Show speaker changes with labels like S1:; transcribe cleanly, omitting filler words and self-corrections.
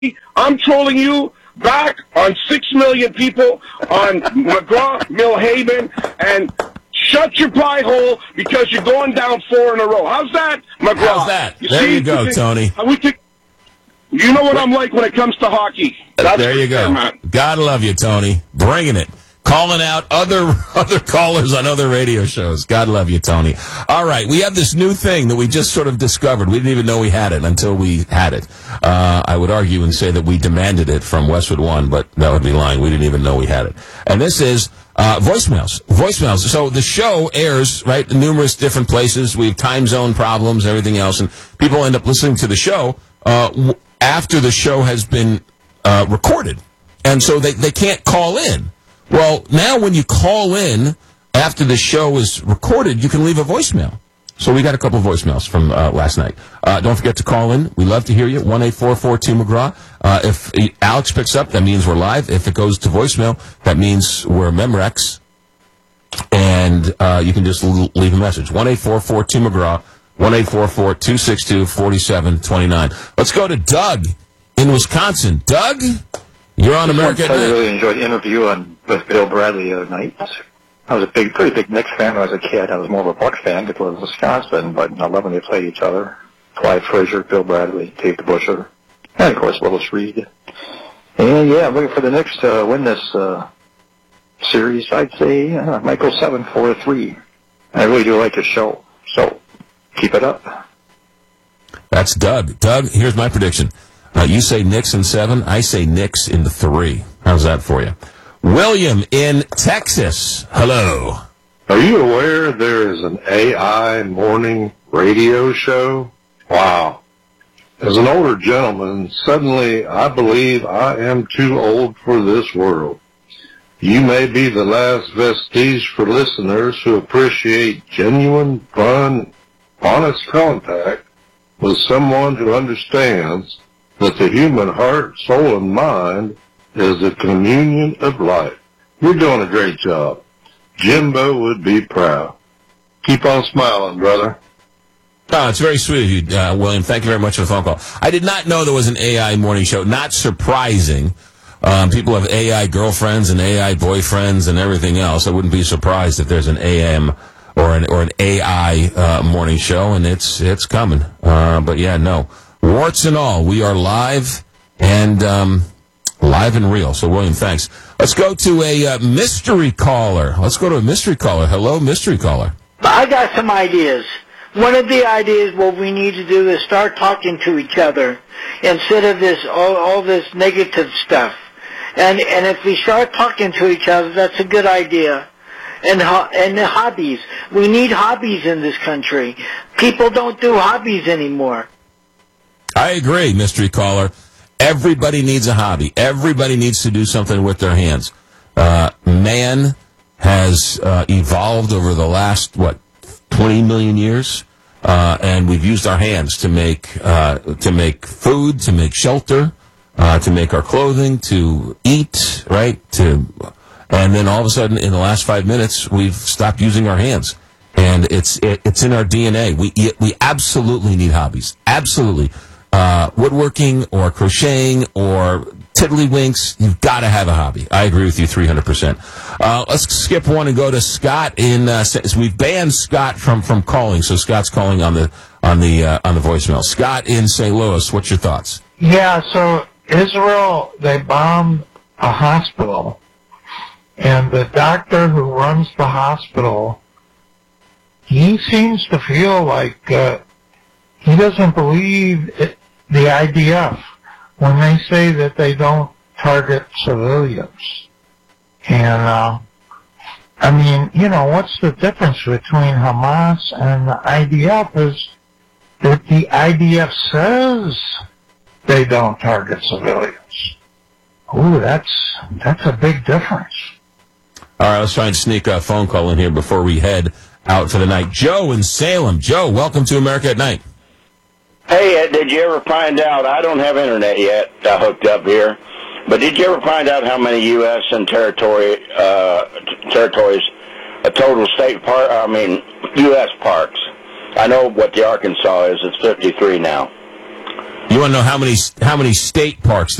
S1: I'm trolling you back on 6 million people on McGraw, Milhaven, and shut your pie hole because you're going down 4 in a row. How's that, McGraw?
S2: How's that? There you go, Tony.
S1: You know what I'm like when it comes to hockey.
S2: There you go. Gotta love you, Tony. Bringing it. Calling out other callers on other radio shows. God love you, Tony. All right, we have this new thing that we just sort of discovered. We didn't even know we had it until we had it. I would argue and say that we demanded it from Westwood One, but that would be lying. We didn't even know we had it. And this is voicemails. Voicemails. So the show airs, right, in numerous different places. We have time zone problems, everything else, and people end up listening to the show after the show has been recorded. And so they can't call in. Well, now when you call in after the show is recorded, you can leave a voicemail. So we got a couple of voicemails from last night. Don't forget to call in. We love to hear you. 1-844-2-McGraw. If Alex picks up, that means we're live. If it goes to voicemail, that means we're Memorex. And you can just leave a message. 1-844-2-McGraw. 1-844-262-4729. Let's go to Doug in Wisconsin. Doug, you're on America at Night.
S3: I really enjoyed the interview with Bill Bradley the other night. I was a pretty big Knicks fan when I was a kid. I was more of a Bucks fan because it was Wisconsin, but I love when they played each other. Clyde Frazier, Bill Bradley, Dave DeBusschere, and, of course, Willis Reed. And, yeah, I'm looking for the Knicks to win this series. I'd say I might go 7-4-3. I really do like your show, so keep it up.
S2: That's Doug. Doug, here's my prediction. You say Knicks in 7. I say Knicks in 3. How's that for you? William in Texas. Hello.
S4: Are you aware there is an AI morning radio show? Wow. As an older gentleman, suddenly I believe I am too old for this world. You may be the last vestige for listeners who appreciate genuine, fun, honest contact with someone who understands that the human heart, soul, and mind is the communion of life. You're doing a great job. Jimbo would be proud. Keep on smiling, brother.
S2: Oh, it's very sweet of you, William. Thank you very much for the phone call. I did not know there was an AI morning show. Not surprising. People have AI girlfriends and AI boyfriends and everything else. I wouldn't be surprised if there's an AM or an AI morning show, and it's coming. But yeah, no. Warts and all, we are live and live and real. So, William, thanks. Let's go to a mystery caller. Hello, mystery caller.
S5: I got some ideas. One of the ideas what we need to do is start talking to each other instead of this all this negative stuff. And if we start talking to each other, that's a good idea. And the hobbies. We need hobbies in this country. People don't do hobbies anymore.
S2: I agree, mystery caller. Everybody needs a hobby. Everybody needs to do something with their hands. Man has evolved over the last, 20 million years? And we've used our hands to make food, to make shelter, to make our clothing, to eat, right? And then all of a sudden, in the last 5 minutes, we've stopped using our hands. And it's in our DNA. We absolutely need hobbies. Absolutely. Woodworking or crocheting or tiddlywinks, you've got to have a hobby. I agree with you 300%. Let's skip one and go to Scott in. We've banned Scott from calling, so Scott's calling on the voicemail. Scott in St. Louis, what's your thoughts?
S6: Yeah, so Israel, they bombed a hospital, and the doctor who runs the hospital, he seems to feel like he doesn't believe the IDF when they say that they don't target civilians. And, what's the difference between Hamas and the IDF is that the IDF says they don't target civilians. Ooh, that's a big difference.
S2: All right, let's try and sneak a phone call in here before we head out for the night. Joe in Salem. Joe, welcome to America at Night.
S7: Hey, did you ever find out, I don't have internet yet hooked up here, but did you ever find out how many U.S. and territories, total U.S. parks? I know what the Arkansas is. It's 53 now.
S2: You want to know how many state parks